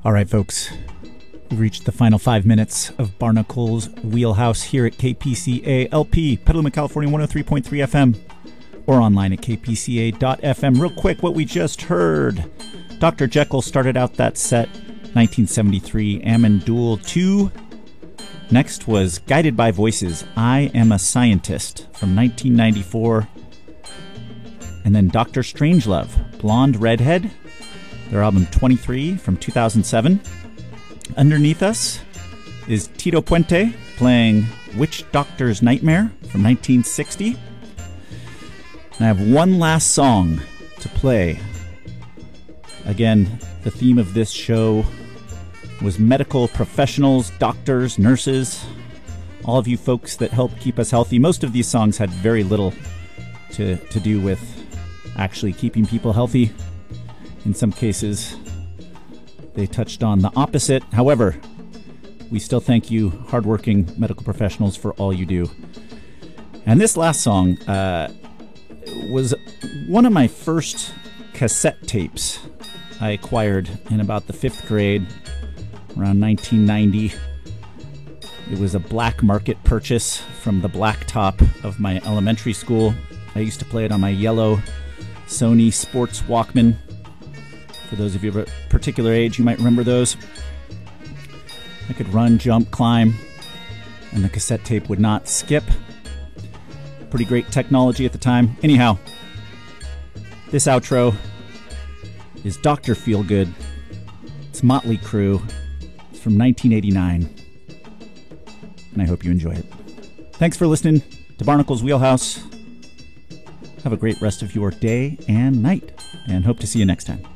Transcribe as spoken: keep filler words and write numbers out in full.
All right, folks. We've reached the final five minutes of Barnacle's Wheelhouse here at K P C A L P, Petaluma, California, one oh three point three F M, or online at k p c a dot f m. Real quick, what we just heard. Doctor Jekyll started out that set, nineteen seventy-three, Amendoul two. Next was Guided by Voices, I Am a Scientist, from nineteen ninety-four. And then Doctor Strangelove, Blonde Redhead, their album twenty-three from two thousand seven. Underneath us is Tito Puente playing Witch Doctor's Nightmare from nineteen sixty. And I have one last song to play. Again, the theme of this show was medical professionals, doctors, nurses, all of you folks that help keep us healthy. Most of these songs had very little to, to do with actually keeping people healthy. In some cases, they touched on the opposite. However, we still thank you, hardworking medical professionals, for all you do. And this last song uh, was one of my first cassette tapes I acquired in about the fifth grade, around nineteen ninety. It was a black market purchase from the blacktop of my elementary school. I used to play it on my yellow Sony Sports Walkman. For those of you of a particular age, you might remember those. I could run, jump, climb, and the cassette tape would not skip. Pretty great technology at the time. Anyhow, this outro is Doctor Feelgood. It's Motley Crue. It's from nineteen eighty-nine. And I hope you enjoy it. Thanks for listening to Barnacle's Wheelhouse. Have a great rest of your day and night, and hope to see you next time.